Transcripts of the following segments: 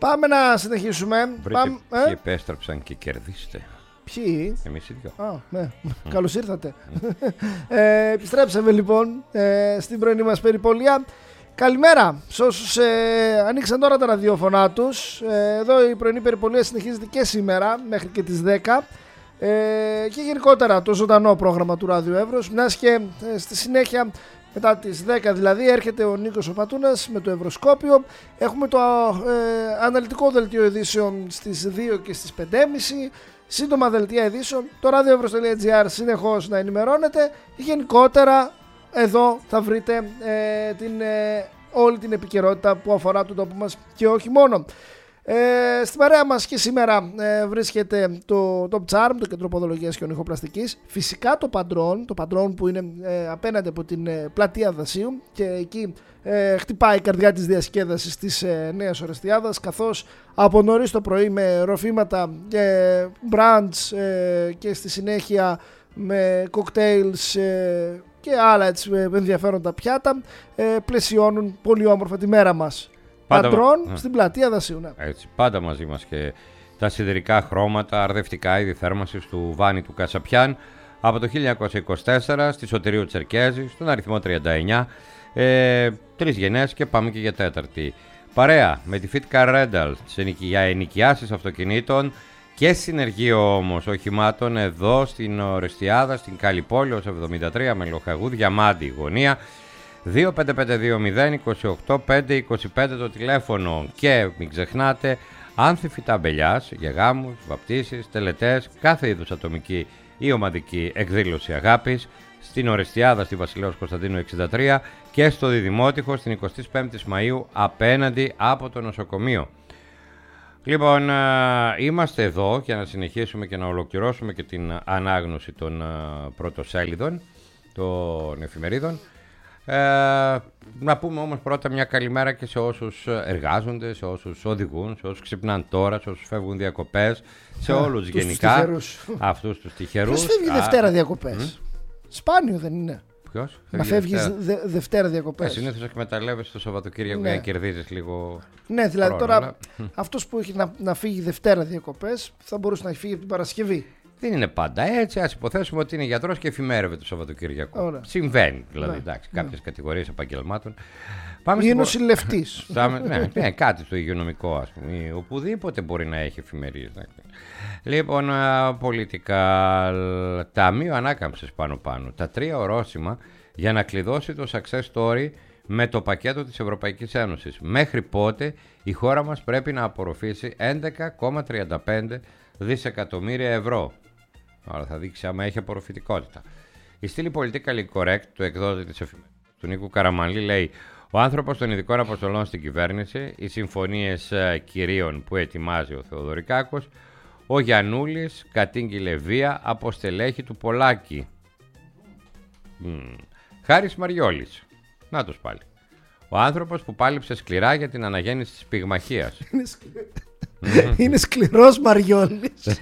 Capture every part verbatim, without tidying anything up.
Πάμε να συνεχίσουμε. Βρείτε Πάμε, ποιοι ε? επέστρεψαν και κερδίστε. Ποιοι? Εμείς οι δυο. Α, ναι. Καλώς ήρθατε. ε, επιστρέψαμε λοιπόν ε, στην πρωινή μας περιπολία. Καλημέρα σε όσους ε, ανοίξαν τώρα τα ραδιόφωνά τους. Ε, εδώ η πρωινή περιπολία συνεχίζεται και σήμερα μέχρι και τις δέκα. Ε, και γενικότερα το ζωντανό πρόγραμμα του Ράδιο Εύρος, μιας και ε, στη συνέχεια μετά τις δέκα δηλαδή έρχεται ο Νίκος ο Πατούνας με το Ευρωσκόπιο. Έχουμε το ε, αναλυτικό δελτίο ειδήσεων στις δύο και στις πέντε και μισή. Σύντομα δελτία ειδήσεων. Το radioevros.gr συνεχώς να ενημερώνεται. Γενικότερα εδώ θα βρείτε ε, την, ε, όλη την επικαιρότητα που αφορά τον τόπο μας και όχι μόνο. Ε, στην παρέα μας και σήμερα ε, βρίσκεται το Top Charm, το κέντρο ποδολογίας και ονυχοπλαστικής. Φυσικά το Pantron, το Pantron που είναι ε, απέναντι από την ε, πλατεία Δασίου και εκεί ε, χτυπάει η καρδιά της διασκέδασης της ε, Νέας Ορεστιάδας, καθώς από νωρίς το πρωί με ροφήματα και brunch ε, και στη συνέχεια με cocktails ε, και άλλα έτσι, ενδιαφέροντα πιάτα ε, πλαισιώνουν πολύ όμορφα τη μέρα μας. Παντρών μα... στην πλατεία Δασίου. Ναι. Έτσι, πάντα μαζί μας και τα σιδερικά χρώματα, αρδευτικά είδη θέρμανσης του Βάνη του Κασαπιάν από το χίλια εννιακόσια είκοσι τέσσερα στη Σωτηρίου Τσερκέζη, στον αριθμό τριάντα εννιά. Ε, τρεις γενιές και πάμε και για τέταρτη. Παρέα με τη Fitcar Rental για ενοικιάσεις αυτοκινήτων και συνεργείο όμως οχημάτων εδώ στην Ορεστιάδα, στην Καλυπόλεως εβδομήντα τρία με Λοχαγού, Διαμάντη γωνία. δύο πέντε πέντε δύο μηδέν είκοσι οκτώ πέντε είκοσι πέντε το τηλέφωνο και μην ξεχνάτε άνθη φυτά μπελιάς για γάμους, βαπτίσεις, τελετές, κάθε είδους ατομική ή ομαδική εκδήλωση αγάπης στην Ορεστιάδα στη Βασιλέως Κωνσταντίνου εξήντα τρία και στο Διδημότυχο στην εικοστή πέμπτη Μαΐου απέναντι από το νοσοκομείο. Λοιπόν, είμαστε εδώ για να συνεχίσουμε και να ολοκληρώσουμε και την ανάγνωση των πρωτοσέλιδων των εφημερίδων. Ε, να πούμε όμως πρώτα μια καλημέρα και σε όσους εργάζονται, σε όσους οδηγούν, σε όσους ξυπνάνε τώρα, σε όσους φεύγουν διακοπές, σε όλους γενικά αυτούς τους τυχερούς. Ποιος φεύγει Δευτέρα διακοπές? Mm? Σπάνιο δεν είναι? Ποιος? Να φεύγεις Δευτέρα, δε, Δευτέρα διακοπές. Ε, συνήθως εκμεταλλεύεσαι το Σαββατοκύριακο ναι. για να κερδίζεις λίγο. Ναι, δηλαδή χρόνο, τώρα αλλά... αυτός που έχει να, να φύγει Δευτέρα διακοπές θα μπορούσε να φύγει από την Παρασκευή. Δεν είναι πάντα έτσι. Ας υποθέσουμε ότι είναι γιατρός και εφημέρευε το Σαββατοκύριακο. Ωραία. Συμβαίνει δηλαδή. Ναι. Εντάξει, κάποιες ναι. κατηγορίες επαγγελμάτων. Πάμε είναι νοσηλευτής. ναι, ναι, κάτι στο υγειονομικό, ας πούμε. Οπουδήποτε μπορεί να έχει εφημερίες. Λοιπόν, πολιτικά. Ταμείο Ανάκαμψης πάνω-πάνω. Τα τρία ορόσημα για να κλειδώσει το success story με το πακέτο της Ευρωπαϊκής Ένωσης. Μέχρι πότε η χώρα μας πρέπει να απορροφήσει έντεκα κόμμα τριάντα πέντε δισεκατομμύρια ευρώ. Άρα θα δείξει άμα έχει απορροφητικότητα. Η στήλη Politically Correct του εκδότη της εφημερίδας του Νίκου Καραμανλή λέει: ο άνθρωπος των ειδικών αποστολών στην κυβέρνηση, οι συμφωνίες κυρίων που ετοιμάζει ο Θεοδωρικάκος, ο Γιαννούλης κατήγγειλε βία από στελέχη του Πολάκη. Mm. Χάρης Μαριόλης. Νάτος πάλι. Ο άνθρωπος που πάλιψε σκληρά για την αναγέννηση της πυγμαχίας. Είναι σκληρός Μαριόλης.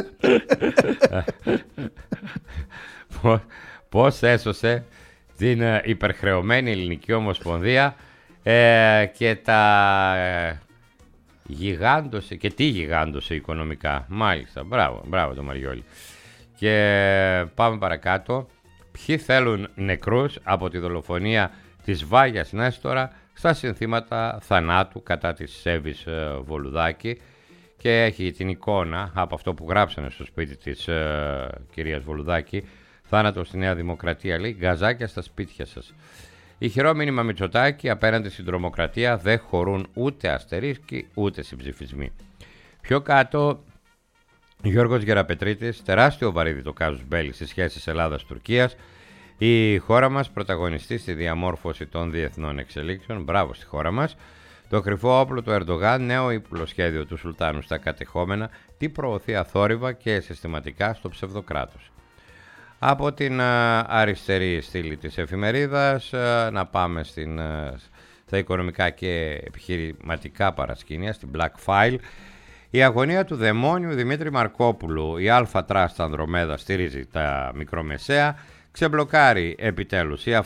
Πώς έσωσε την υπερχρεωμένη Ελληνική Ομοσπονδία ε, και τα ε, γιγάντωσε και τι γιγάντωσε οικονομικά. Μάλιστα, μπράβο, μπράβο το Μαριόλη. Και πάμε παρακάτω. Ποιοι θέλουν νεκρούς από τη δολοφονία της Βάγιας Νέστορα στα συνθήματα θανάτου κατά της Σέβης Βολουδάκη, και έχει την εικόνα από αυτό που γράψανε στο σπίτι της ε, κυρίας Βολουδάκη. Θάνατο στη Νέα Δημοκρατία, λέει, γκαζάκια στα σπίτια σας. Ηχηρό μήνυμα Μητσοτάκη: απέναντι στην τρομοκρατία δεν χωρούν ούτε αστερίσκοι ούτε συμψηφισμοί. Πιο κάτω, Γιώργος Γεραπετρίτης: τεράστιο βαρύδι το κάζους μπέλι στις σχέσεις Ελλάδας-Τουρκίας. Η χώρα μας πρωταγωνιστεί στη διαμόρφωση των διεθνών εξελίξεων. Μπράβο στη χώρα μας. Το κρυφό όπλο του Ερντογάν, νέο υπουλοσχέδιο του Σουλτάνου στα κατεχόμενα, τι προωθεί αθόρυβα και συστηματικά στο ψευδοκράτος. Από την α, αριστερή στήλη της εφημερίδας α, να πάμε στην, α, στα οικονομικά και επιχειρηματικά παρασκήνια, στην Black File. Η αγωνία του δαιμόνιου Δημήτρη Μαρκόπουλου, η Αλφα Trust Ανδρομέδα στηρίζει τα μικρομεσαία, ξεμπλοκάρει επιτέλους η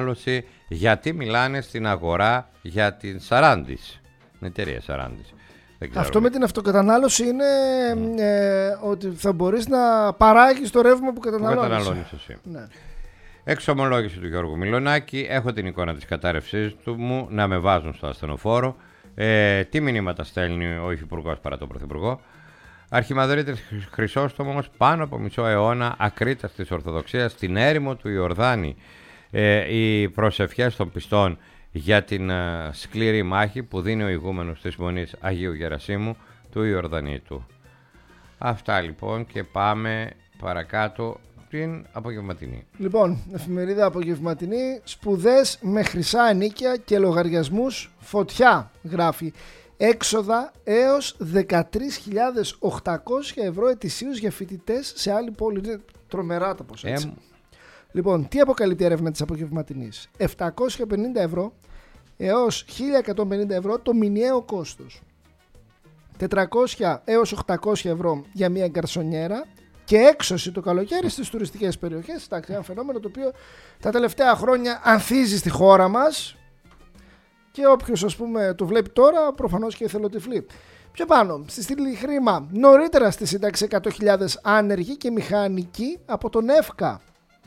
αυτοκατανάλωση, γιατί μιλάνε στην αγορά για την Σαράντης, την εταιρεία Σαράντης. Αυτό με την αυτοκατανάλωση είναι mm. ε, ότι θα μπορείς να παράγεις το ρεύμα που καταναλώνεις. Που καταναλώνεις εσύ. Ναι. Εξομολόγηση του Γιώργου Μιλονάκη. Έχω την εικόνα της κατάρρευσής του μου να με βάζουν στο ασθενοφόρο. Ε, τι μηνύματα στέλνει ο Υφυπουργός παρά τον Πρωθυπουργό. Αρχιμανδρίτης Χρυσόστομος πάνω από μισό αιώνα ακρίτας της Ορθοδοξίας στην έρημο του Ιορδάνη. Ε, οι προσευχές των πιστών για την uh, σκληρή μάχη που δίνει ο ηγούμενος της Μονής Αγίου Γερασίμου του Ιορδανήτου. Αυτά λοιπόν και πάμε παρακάτω την απογευματινή. Λοιπόν, εφημερίδα απογευματινή, σπουδές με χρυσά ενίκια και λογαριασμούς φωτιά γράφει. Έξοδα έως δεκατρείς χιλιάδες οκτακόσια ευρώ ετησίως για φοιτητές σε άλλη πόλη. Είναι τρομερά τα ποσά. Ε, λοιπόν, τι αποκαλύπτει η έρευνα της απογευματινής? επτακόσια πενήντα ευρώ έως χίλια εκατόν πενήντα ευρώ το μηνιαίο κόστος. τετρακόσια έως οκτακόσια ευρώ για μια γκαρσονιέρα και έξωση το καλοκαίρι στις τουριστικές περιοχές. Εντάξει, ένα φαινόμενο το οποίο τα τελευταία χρόνια ανθίζει στη χώρα μας και όποιος ας πούμε το βλέπει τώρα προφανώς και εθελοτυφλεί. Πιο πάνω, στη στήλη χρήμα, νωρίτερα στη σύνταξη εκατό χιλιάδες άνεργοι και μηχανικοί από τον ΕΦΚΑ.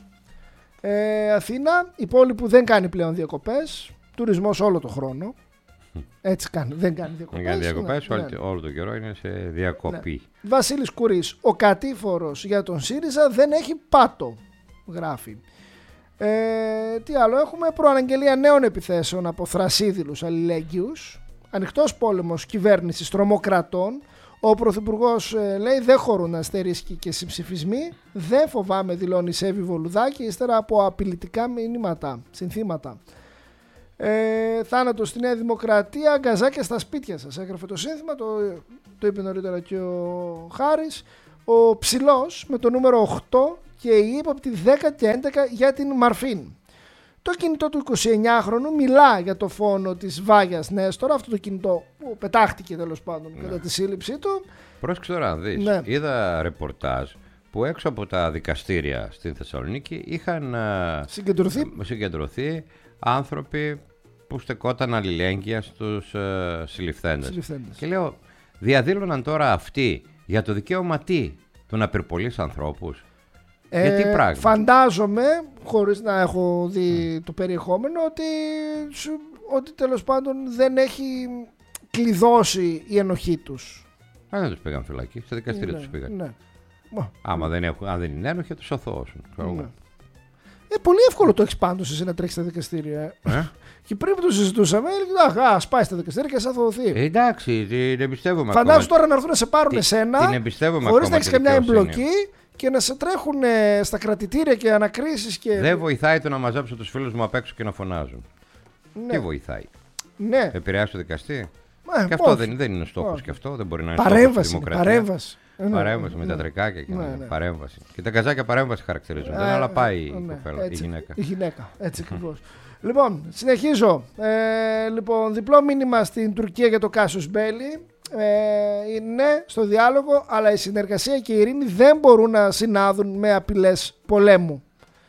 Ε, Αθήνα, η πόλη που δεν κάνει πλέον διακοπές, τουρισμός όλο το χρόνο. Έτσι κάνει, δεν κάνει διακοπές. Δεν κάνει διακοπές, ναι, όλο, ναι. όλο το καιρό είναι σε διακοπή. Ναι. Βασίλης Κουρής, ο κατήφορος για τον ΣΥΡΙΖΑ δεν έχει πάτο, γράφει. Ε, τι άλλο έχουμε? Προαναγγελία νέων επιθέσεων από θρασίδηλους αλληλέγγυους. Ανοιχτός πόλεμος κυβέρνησης τρομοκρατών. Ο Πρωθυπουργός ε, λέει δεν χωρούν αστερίσκοι και συμψηφισμοί. Δεν φοβάμαι, δηλώνει Σέβη Βολουδάκη ύστερα από απειλητικά μηνύματα, συνθήματα. Ε, θάνατο στη Νέα Δημοκρατία, γκαζάκια στα σπίτια σας, έγραφε το σύνθημα, το, το είπε νωρίτερα και ο Χάρης. Ο Ψηλός με το νούμερο οκτώ και η ύποπτη δέκα και έντεκα για την Μαρφίν. Το κινητό του εικοσιεννιάχρονου μιλά για το φόνο της Βάγιας Νέστορα, αυτό το κινητό που πετάχτηκε τέλος πάντων ναι. κατά τη σύλληψή του. Πρόσεξε τώρα να δεις, ναι. είδα ρεπορτάζ που έξω από τα δικαστήρια στην Θεσσαλονίκη είχαν συγκεντρωθεί, συγκεντρωθεί άνθρωποι που στεκόταν αλληλέγγυα στους uh, συλληφθέντες. Και λέω, διαδήλωναν τώρα αυτοί για το δικαίωμα τι, του να πυρπολείς ανθρώπους. Ε, για τι πράγμα? Φαντάζομαι, χωρίς να έχω δει mm. το περιεχόμενο, ότι, ότι τέλος πάντων δεν έχει κλειδώσει η ενοχή τους. Αν δεν τους πήγαν φυλακή, στα δικαστήρια ναι, τους πήγαν. Ναι. Άμα δεν έχουν, αν δεν είναι ένοχοι, θα τους αθωώσουν. Ναι. Ε, πολύ εύκολο το έχεις πάντως εσύ να τρέχεις στα δικαστήρια. Ε? Και πριν που το συζητούσαμε, έλεγε α πάει στα δικαστήρια και θα αθωωωθεί. Ε, εντάξει, την εμπιστεύομαι. Φαντάζομαι τώρα να έρθουν να σε πάρουν τι, εσένα, χωρίς να έχεις καμιά εμπλοκή και να σε τρέχουν στα κρατητήρια και ανακρίσεις. Και... Δεν βοηθάει το να μαζέψω τους φίλους μου απ' έξω και να φωνάζουν. Ναι. Τι βοηθάει? Ναι. Επηρεάζει το δικαστή. Ε, και αυτό δεν, δεν είναι στόχος. Και αυτό δεν μπορεί να είναι παρέμβαση, στόχος. Παρέμβαση. Παρέμβαση ναι, με ναι, τα τρικάκια και ναι, ναι, ναι. παρέμβαση. Και τα καζάκια παρέμβαση χαρακτηρίζονται. Ε, αλλά πάει ναι, η κοπέλα, έτσι, η γυναίκα. Η γυναίκα, έτσι ακριβώς. Λοιπόν, συνεχίζω. Ε, λοιπόν, διπλό μήνυμα στην Τουρκία για το Κάσους Μπέλι. Ε, είναι στο διάλογο, αλλά η συνεργασία και η ειρήνη δεν μπορούν να συνάδουν με απειλές πολέμου.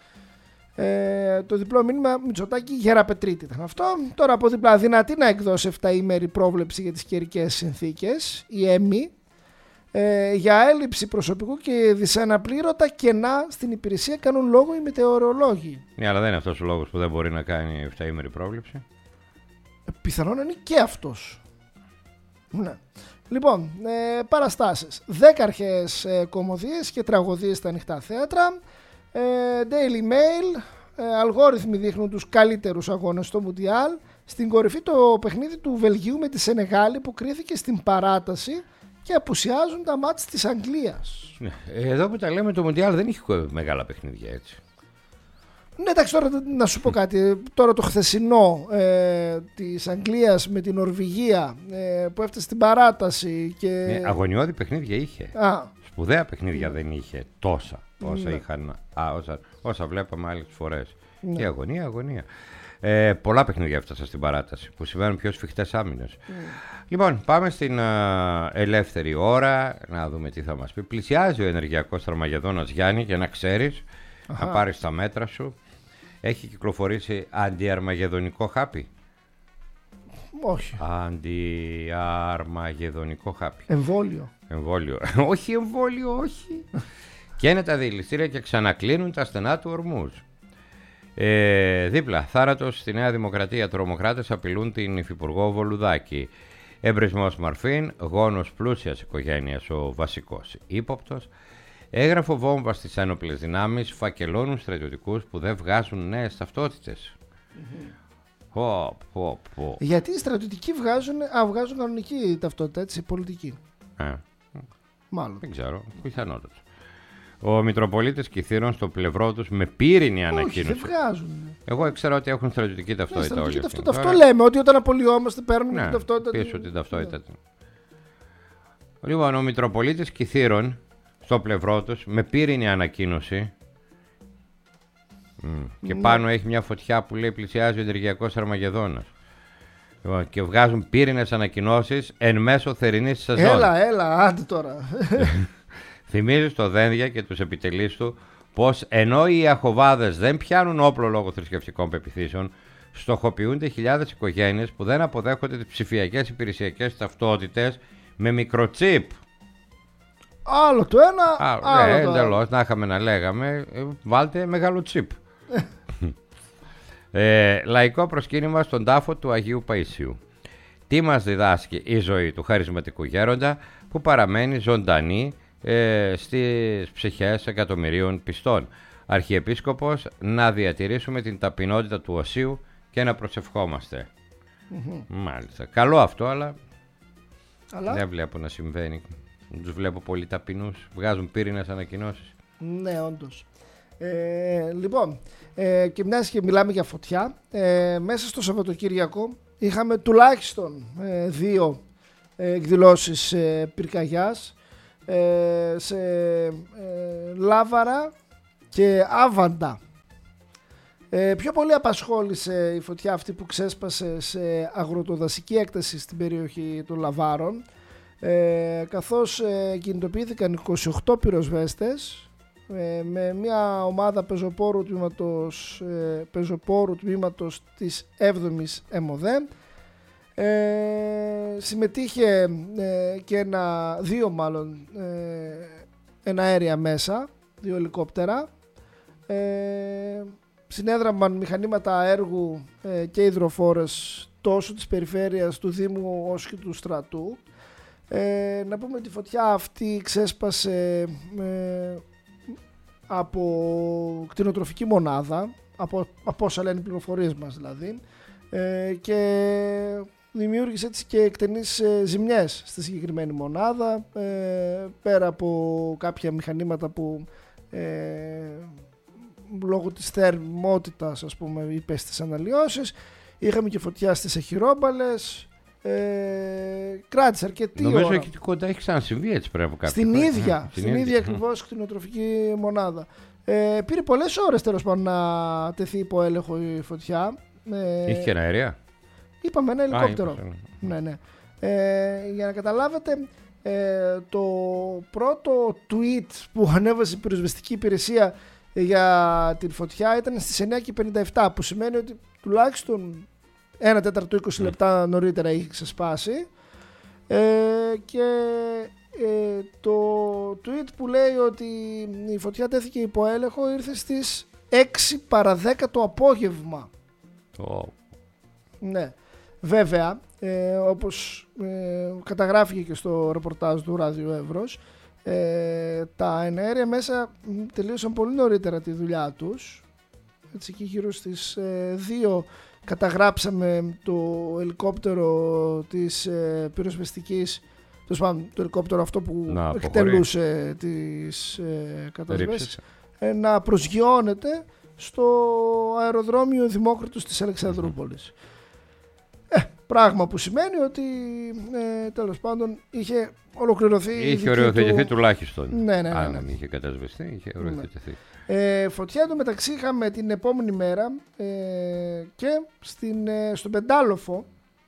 Ε, το διπλό μήνυμα Μητσοτάκη Γεραπετρίτη ήταν αυτό. Τώρα από δίπλα, δυνατή να εκδώσει επταήμερη πρόβλεψη για τις καιρικές συνθήκες, η ΕΜΗ, ε, για έλλειψη προσωπικού και δυσαναπλήρωτα κενά στην υπηρεσία κάνουν λόγο οι μετεωρολόγοι. Ναι, αλλά δεν είναι αυτός ο λόγος που δεν μπορεί να κάνει επταήμερη πρόβλεψη. Ε, πιθανόν είναι και αυτός. Ναι. Λοιπόν, ε, παραστάσεις. Δέκα αρχαίες ε, κωμωδίες και τραγωδίες στα ανοιχτά θέατρα. Ε, Daily Mail. Ε, αλγόριθμοι δείχνουν τους καλύτερους αγώνες στο Μουντιάλ. Στην κορυφή το παιχνίδι του Βελγίου με τη Σενεγάλη που κρίθηκε στην παράταση και απουσιάζουν τα μάτς της Αγγλίας. Ναι. Εδώ που τα λέμε το Μουντιάλ δεν έχει μεγάλα παιχνίδια έτσι. Ναι, εντάξει, τώρα να σου πω κάτι. Τώρα το χθεσινό ε, της Αγγλίας με την Νορβηγία ε, που έφτασε στην παράταση και... Ναι, αγωνιώδη παιχνίδια είχε. Α. Σπουδαία παιχνίδια ναι. δεν είχε τόσα όσα, ναι. είχαν, α, όσα, όσα βλέπαμε άλλες φορές. Ναι. Και αγωνία, αγωνία. Ε, πολλά παιχνίδια έφτασαν στην παράταση που σημαίνουν πιο σφιχτές άμυνες. Mm. Λοιπόν, πάμε στην uh, ελεύθερη ώρα να δούμε τι θα μας πει. Πλησιάζει ο ενεργειακός Αρμαγεδόνας, Γιάννη, για να ξέρεις, Αχα. να πάρεις τα μέτρα σου. Έχει κυκλοφορήσει αντιαρμαγεδονικό χάπι. Όχι. Αντιαρμαγεδονικό χάπι. Εμβόλιο. Εμβόλιο. Όχι εμβόλιο, όχι. Καίνε τα διελιστήρια και ξανακλίνουν τα στενά του Ορμούζ. Ε, δίπλα, θάνατος στη Νέα Δημοκρατία. Τρομοκράτες απειλούν την υφυπουργό Βολουδάκη. Εμπρισμός Μαρφίν, γόνος πλούσιας οικογένειας ο βασικός ύποπτος. Έγγραφο βόμβα στις ένοπλες δυνάμεις, φακελώνουν στρατιωτικούς που δεν βγάζουν νέες ταυτότητες. Mm-hmm. Πω, πω, πω. Γιατί οι στρατιωτικοί βγάζουν, α, βγάζουν κανονική ταυτότητα, έτσι, πολιτική. Ε, Μάλλον. Δεν ξέρω, πιθανότατα. Ο Μητροπολίτης Κιθήρων στο πλευρό τους με πύρινη ανακοίνωση. Όχι, δεν βγάζουν. Εγώ ξέρω ότι έχουν στρατιωτική ταυτότητα. Ναι, στρατιωτική όλοι ταυτότητα. Αυτό λέμε, ότι όταν απολυόμαστε παίρνουν ναι, την ταυτότητα. πίσω την ταυτότητα. Ναι. Λοιπόν, ο Μητροπολίτης Κιθήρων στο πλευρό τους με πύρινη ανακοίνωση. Mm. Και ναι. Πάνω έχει μια φωτιά που λέει πλησιάζει ο ενεργειακός Αρμαγεδόνας. Και βγάζουν πύρινες ανακοινώσεις εν μέσω θερινής σεζόν. Έλα, έλα, άντε τώρα. Θυμίζει στο Δένδια και τους επιτελείς του πως ενώ οι Αχοβάδες δεν πιάνουν όπλο λόγω θρησκευτικών πεποιθήσεων, στοχοποιούνται χιλιάδες οικογένειες που δεν αποδέχονται τις ψηφιακές υπηρεσιακές ταυτότητες με μικροτσίπ. Άλλο το ένα, άλλο, άλλο ε, το εντελώς, να είχαμε να λέγαμε, ε, βάλτε μεγάλο τσίπ. ε, λαϊκό προσκύνημα στον τάφο του Αγίου Παΐσιου. Τι μας διδάσκει η ζωή του χαρισματικού γέροντα που παραμένει ζωντανή ε, στις ψυχές εκατομμυρίων πιστών. Αρχιεπίσκοπος, να διατηρήσουμε την ταπεινότητα του οσίου και να προσευχόμαστε. Mm-hmm. Μάλιστα. Καλό αυτό, αλλά, αλλά δεν βλέπω να συμβαίνει. Τους βλέπω πολύ ταπεινούς. Βγάζουν πύρινες ανακοινώσεις. Ναι, όντως. Ε, λοιπόν, ε, και μιας και μιλάμε για φωτιά, ε, μέσα στο Σαββατοκύριακο είχαμε τουλάχιστον ε, δύο ε, εκδηλώσεις ε, πυρκαγιάς ε, σε ε, Λάβαρα και Άβαντα. Ε, πιο πολύ απασχόλησε η φωτιά αυτή που ξέσπασε σε αγροτοδασική έκταση στην περιοχή των Λαβάρων, ε, καθώς ε, κινητοποιήθηκαν είκοσι οκτώ πυροσβέστες ε, με μια ομάδα πεζοπόρου τμήματος, ε, πεζοπόρου τμήματος της έβδομης ΕΜΟΔΕ. Ε, συμμετείχε ε, και ένα, δύο μάλλον ε, ένα αέρια μέσα, δύο ελικόπτερα. Ε, συνέδραμαν μηχανήματα έργου ε, και υδροφόρες τόσο της περιφέρειας του Δήμου όσο και του στρατού. Ε, να πούμε ότι η φωτιά αυτή ξέσπασε ε, από κτηνοτροφική μονάδα, από, από όσα λένε οι πληροφορίες μας δηλαδή, ε, και δημιούργησε έτσι και εκτενείς ε, ζημιές στη συγκεκριμένη μονάδα, ε, πέρα από κάποια μηχανήματα που ε, λόγω της θερμότητας, ας πούμε, υπέστησαν αναλιώσεις. Είχαμε και φωτιά στις εχειρόμπαλες. Ε, κράτησε αρκετή Νομίζω ώρα. εκεί κοντά έχει ξανασυμβεί έτσι πρέπει από Στην κάποια ίδια, στην ίδια, ίδια ακριβώς κτηνοτροφική μονάδα. Ε, πήρε πολλές ώρες τέλος πάντων να τεθεί υπό έλεγχο η φωτιά. Ε, Είχε και ένα αέρια. Είπαμε ένα ελικόπτερο. Α, ναι, ναι. Ε, για να καταλάβετε, ε, το πρώτο tweet που ανέβασε η πυροσβεστική υπηρεσία για την φωτιά ήταν στις εννιά και πενήντα επτά, που σημαίνει ότι τουλάχιστον ένα τέταρτο είκοσι λεπτά νωρίτερα είχε ξεσπάσει. Ε, και ε, το tweet που λέει ότι η φωτιά τέθηκε υπό έλεγχο ήρθε στις έξι παρά δέκα το απόγευμα. Oh. Ναι. Βέβαια, ε, όπως ε, καταγράφηκε και στο ρεπορτάζ του Ράδιο Εύρος, ε, τα εναέρια μέσα τελείωσαν πολύ νωρίτερα τη δουλειά τους. Έτσι, και γύρω στις ε, δύο καταγράψαμε το ελικόπτερο της ε, πυροσβεστικής, το ελικόπτερο αυτό που να εκτελούσε τις ε, κατασβέσεις, ε, να προσγειώνεται στο αεροδρόμιο Δημόκριτος της Αλεξανδρούπολης. Ε, πράγμα που σημαίνει ότι ε, τέλος πάντων είχε ολοκληρωθεί. Είχε οριοθετηθεί του... τουλάχιστον. Ναι, ναι, ναι, Αν ναι. είχε κατασβεστεί, είχε οριοθετηθεί. Ναι. Ε, φωτιά εντωμεταξύ είχαμε την επόμενη μέρα ε, και στην, ε, στον Πεντάλοφο,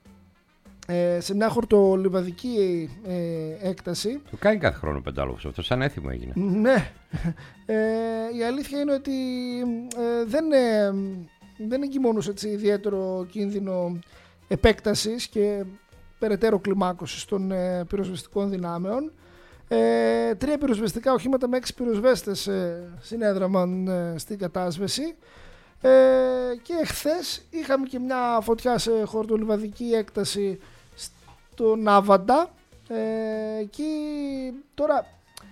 ε, σε μια χορτολιβαδική ε, έκταση. Το κάνει κάθε χρόνο ο Πεντάλοφος αυτό, σαν έθιμο έγινε. Ναι. Ε, η αλήθεια είναι ότι ε, δεν, ε, δεν εγκυμονούσε έτσι ιδιαίτερο κίνδυνο επέκτασης και περαιτέρω κλιμάκωσης των ε, πυροσβεστικών δυνάμεων. Ε, τρία πυροσβεστικά οχήματα με έξι πυροσβέστες ε, συνέδραμαν ε, στην κατάσβεση. Ε, και χθες είχαμε και μια φωτιά σε χορτολιβαδική έκταση στο Νάβαντα. Ε, εκεί τώρα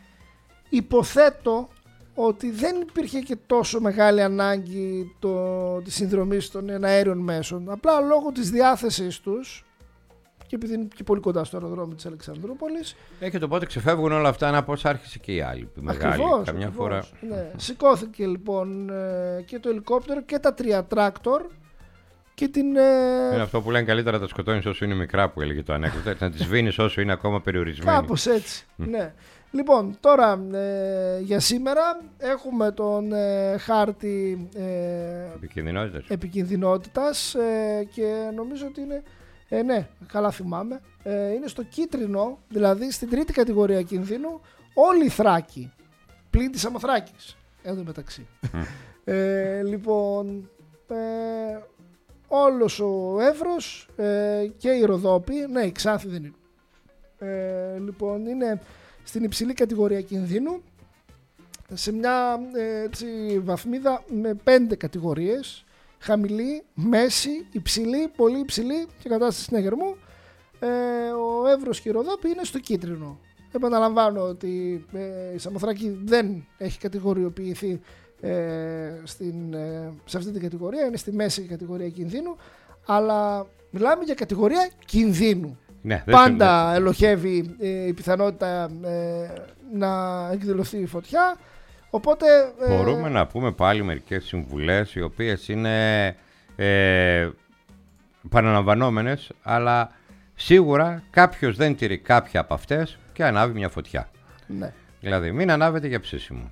υποθέτω ότι δεν υπήρχε και τόσο μεγάλη ανάγκη το, της συνδρομής των αέριων μέσων, απλά λόγω της διάθεσης τους και επειδή είναι και πολύ κοντά στο αεροδρόμιο της Αλεξανδρούπολης. Ε, και το πότε ξεφεύγουν όλα αυτά, να πώς άρχισε και η άλλη μεγάλη. Ακριβώς, καμιά ακριβώς, φορά. ναι. Σηκώθηκε λοιπόν και το ελικόπτερο και τα τρία τράκτορ και την... Είναι αυτό που λένε καλύτερα τα σκοτώνεις όσο είναι μικρά, που έλεγε το ανέκδοτο, να τις σβήνεις όσο είναι ακόμα περιορισμένη. Κάπως έτσι, ναι. Λοιπόν, τώρα ε, για σήμερα έχουμε τον ε, χάρτη ε, επικινδυνότητας, επικινδυνότητας ε, και νομίζω ότι είναι, ε, ναι, καλά θυμάμαι, ε, είναι στο κίτρινο, δηλαδή στην τρίτη κατηγορία κινδύνου, όλοι οι Θράκοι, πλην της Σαμοθράκης, εδώ μεταξύ. ε, λοιπόν, ε, όλος ο Εύρος ε, και η Ροδόπη, ναι, η Ξάνθη δεν είναι. Ε, λοιπόν, είναι στην υψηλή κατηγορία κινδύνου, σε μια ε, έτσι, βαθμίδα με πέντε κατηγορίες, χαμηλή, μέση, υψηλή, πολύ υψηλή και κατάσταση συναγερμού. Ε, ο Εύρος και η Ροδόπη είναι στο κίτρινο. Επαναλαμβάνω ότι ε, η Σαμοθράκη δεν έχει κατηγοριοποιηθεί ε, στην, ε, σε αυτή την κατηγορία, είναι στη μέση κατηγορία κινδύνου, αλλά μιλάμε για κατηγορία κινδύνου. Ναι, πάντα δεν... ελοχεύει ε, η πιθανότητα ε, να εκδηλωθεί η φωτιά. Οπότε, ε... μπορούμε να πούμε πάλι μερικές συμβουλές οι οποίες είναι ε, παραλαμβανόμενες, αλλά σίγουρα κάποιος δεν τηρεί κάποια από αυτές και ανάβει μια φωτιά. Ναι. Δηλαδή μην ανάβετε για ψήσιμο.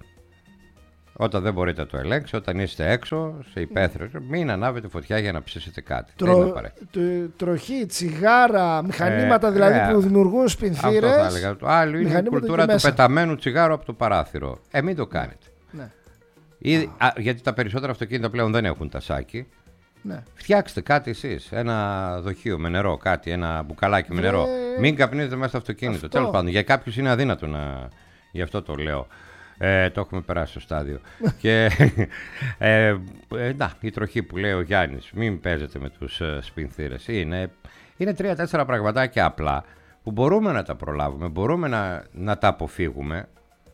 Όταν δεν μπορείτε να το ελέγξετε, όταν είστε έξω, σε υπαίθριο, μην ανάβετε φωτιά για να ψήσετε κάτι. Τρο... Το, τροχή, τσιγάρα, μηχανήματα ε, δηλαδή ε, που δημιουργούν σπινθήρες. Αυτό θα έλεγα. Το άλλο είναι η κουλτούρα του πεταμένου τσιγάρου από το παράθυρο. Ε, μην το κάνετε. Ναι. Ή, α, γιατί τα περισσότερα αυτοκίνητα πλέον δεν έχουν τασάκι. Ναι. Φτιάξτε κάτι εσείς. Ένα δοχείο με νερό, κάτι, ένα μπουκαλάκι με νερό. Ε, μην καπνίζετε μέσα στο αυτοκίνητο. Τέλος πάντων, για κάποιους είναι αδύνατο να. Γι' αυτό το λέω. Ε, το έχουμε περάσει στο στάδιο. Και ε, ε, να, η τροχή που λέει ο Γιάννης, μην παίζετε με τους ε, σπινθήρες. Είναι, είναι τρία-τέσσερα πραγματάκια απλά που μπορούμε να τα προλάβουμε, μπορούμε να, να τα αποφύγουμε,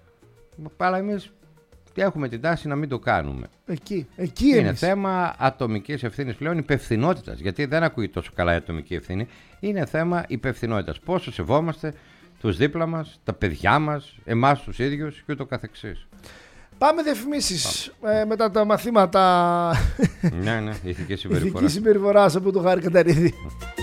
αλλά εμείς έχουμε την τάση να μην το κάνουμε. Εκεί, εκεί είναι εμείς. θέμα ατομικής ευθύνης πλέον, υπευθυνότητας, γιατί δεν ακούει τόσο καλά η ατομική ευθύνη. Είναι θέμα υπευθυνότητας. Πόσο σεβόμαστε τους δίπλα μας, τα παιδιά μας, εμάς τους ίδιους και ούτω καθεξής. Πάμε διαφημίσεις ε, μετά τα μαθήματα ναι, ναι, ηθική συμπεριφορά. Ηθική συμπεριφορά από τον Χάρη Καταρίδη.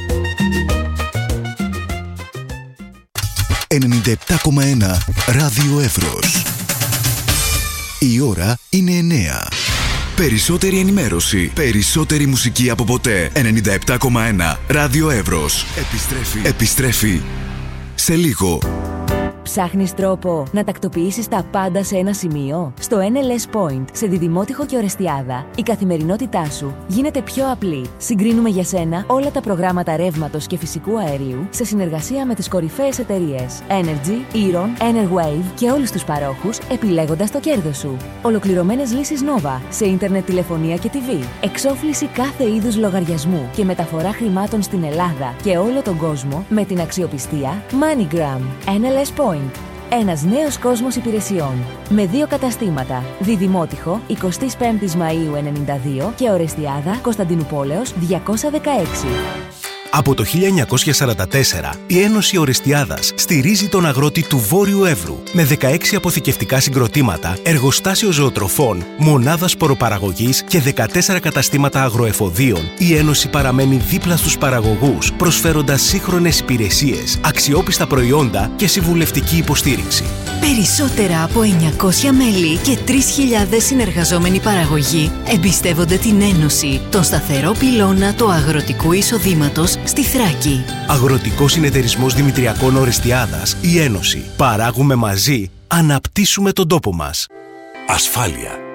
ενενήντα επτά κόμμα ένα Ράδιο Εύρος. Η ώρα είναι εννιά. Περισσότερη ενημέρωση, περισσότερη μουσική από ποτέ. ενενήντα επτά κόμμα ένα Ράδιο Εύρος. Επιστρέφει. Επιστρέφει σε λίγο. Ψάχνεις τρόπο να τακτοποιήσεις τα πάντα σε ένα σημείο? Στο εν ελ ες Point, σε Διδημότυχο και Ορεστιάδα, η καθημερινότητά σου γίνεται πιο απλή. Συγκρίνουμε για σένα όλα τα προγράμματα ρεύματος και φυσικού αερίου σε συνεργασία με τις κορυφαίες εταιρείες Energy, Eron, Enerwave και όλους τους παρόχους, επιλέγοντας το κέρδος σου. Ολοκληρωμένες λύσεις Nova σε ίντερνετ, τηλεφωνία και τι βι. Εξόφληση κάθε είδους λογαριασμού και μεταφορά χρημάτων στην Ελλάδα και όλο τον κόσμο με την αξιοπιστία MoneyGram. εν ελ ες Point. Ένας νέος κόσμος υπηρεσιών. Με δύο καταστήματα. Διδημότυχο, εικοστή πέμπτη Μαΐου ενενήντα δύο και Ορεστιάδα, Κωνσταντινούπολεως διακόσια δεκαέξι. Από το χίλια εννιακόσια σαράντα τέσσερα, η Ένωση Ορεστιάδας στηρίζει τον αγρότη του Βόρειου Εύρου με δεκαέξι αποθηκευτικά συγκροτήματα, εργοστάσιο ζωοτροφών, μονάδα σποροπαραγωγής και δεκατέσσερα καταστήματα αγροεφοδίων. Η Ένωση παραμένει δίπλα στους παραγωγούς, προσφέροντας σύγχρονες υπηρεσίες, αξιόπιστα προϊόντα και συμβουλευτική υποστήριξη. Περισσότερα από εννιακόσια μέλη και τρεις χιλιάδες συνεργαζόμενοι παραγωγοί εμπιστεύονται την Ένωση, τον σταθερό πυλώνα του αγροτικού εισοδήματος στη Θράκη. Αγροτικός Συνεταιρισμός Δημητριακών Ορεστιάδας, η Ένωση. Παράγουμε μαζί, αναπτύσσουμε τον τόπο μας. Ασφάλεια,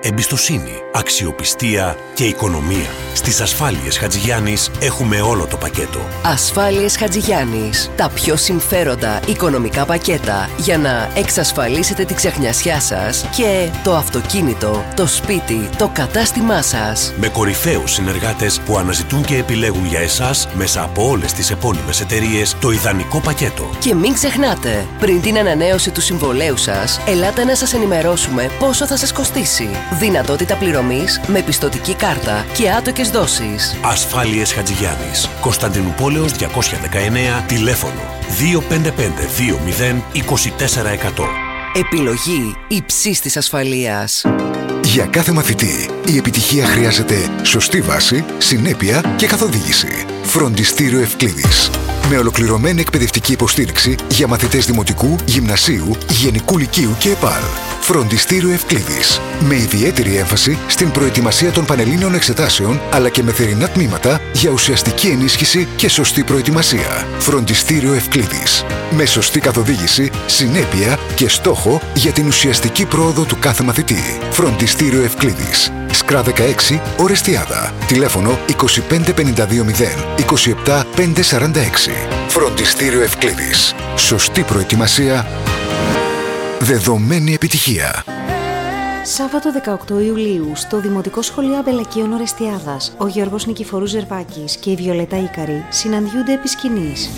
εμπιστοσύνη, αξιοπιστία και οικονομία. Στις Ασφάλειες Χατζηγιάννης έχουμε όλο το πακέτο. Ασφάλειες Χατζηγιάννης. Τα πιο συμφέροντα οικονομικά πακέτα για να εξασφαλίσετε τη ξεχνιασιά σας και το αυτοκίνητο, το σπίτι, το κατάστημά σας. Με κορυφαίους συνεργάτες που αναζητούν και επιλέγουν για εσάς μέσα από όλες τις επώνυμες εταιρείες το ιδανικό πακέτο. Και μην ξεχνάτε, πριν την ανανέωση του συμβολέου σας, ελάτε να σας ενημερώσουμε πόσο θα σας κοστίσει. Δυνατότητα πληρωμής με πιστωτική κάρτα και άτοκες δόσεις. Ασφάλειες Χατζηγιάννης. Κωνσταντινούπολεως διακόσια δεκαεννέα, τηλέφωνο δύο πέντε πέντε δύο μηδέν είκοσι τέσσερα εκατό. Επιλογή υψής της ασφαλείας. Για κάθε μαθητή, η επιτυχία χρειάζεται σωστή βάση, συνέπεια και καθοδήγηση. Φροντιστήριο Ευκλήδης. Με ολοκληρωμένη εκπαιδευτική υποστήριξη για μαθητές δημοτικού, γυμνασίου, γενικού λυκείου και ΕΠΑΛ. Φροντιστήριο Ευκλήδης. Με ιδιαίτερη έμφαση στην προετοιμασία των πανελλήνιων εξετάσεων, αλλά και με θερινά τμήματα για ουσιαστική ενίσχυση και σωστή προετοιμασία. Φροντιστήριο Ευκλήδης. Με σωστή καθοδήγηση, συνέπεια και στόχο για την ουσιαστική πρόοδο του κάθε μαθητή. Φροντιστήριο Ευκλήδης. Σκρά δεκαέξι, Ορεστιάδα. Τηλέφωνο είκοσι πέντε πενήντα δύο μηδέν είκοσι επτά πεντακόσια σαράντα έξι. Φροντιστήριο Ευκλήδης. Σωστή προετοιμασία. Δεδομένη επιτυχία. Σάββατο δεκαοκτώ Ιουλίου, στο Δημοτικό Σχολείο Αμπελακίων Ορεστιάδας, ο Γιώργος Νικηφορούς Ζερβάκης και η Βιολέτα Ίκαρη συναντιούνται επί σκηνής.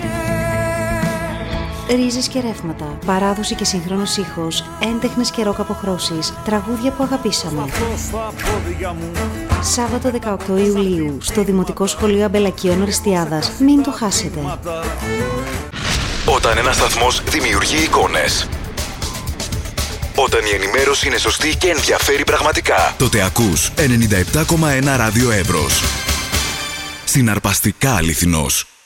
Ρίζες και ρεύματα, παράδοση και σύγχρονος ήχος, έντεχνες και ροκ αποχρώσεις, τραγούδια που αγαπήσαμε. Σάββατο δεκαοκτώ Ιουλίου, στο Δημοτικό Σχολείο Αμπελακίων Ορεστιάδας. Μην το χάσετε. Όταν ένας σταθμός δημιουργεί εικόνες, όταν η ενημέρωση είναι σωστή και ενδιαφέρει πραγματικά, τότε ακούς ενενήντα επτά κόμμα ένα Ράδιο Εύρος. Συναρπαστικά αληθινός.